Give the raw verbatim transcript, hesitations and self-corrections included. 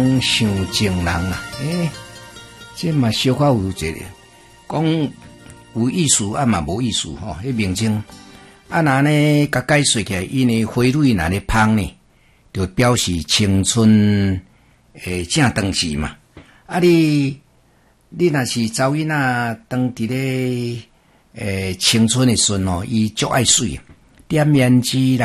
想情人啦，诶、欸，这嘛小可有一个讲有意思啊嘛无意思吼，迄名称啊，若呢甲解说起来，因为花蕊若咧芳呢，就表示青春诶正当时嘛。啊你你若是查某囡仔当伫咧诶青春诶时阵吼，伊足爱水，点胭脂啦。